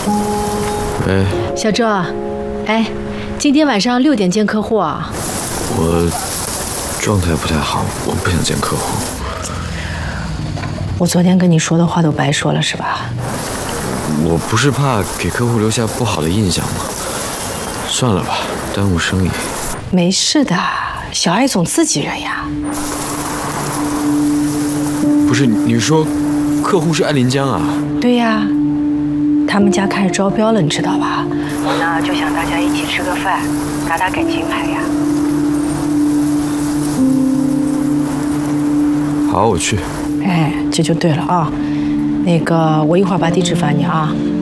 喂， 小周，哎，今天晚上6点见客户啊。 我状态不太好，我不想见客户。 我昨天跟你说的话都白说了是吧？ 我不是怕给客户留下不好的印象吗？算了吧，耽误生意。 没事的，小艾总自己人呀。 不是，你说客户是安临江啊？ 对呀，他们家开始招标了，你知道吧？我呢就想大家一起吃个饭，打打感情牌呀。 好，我去。 哎，这就对了啊。那个，我一会儿把地址发你啊。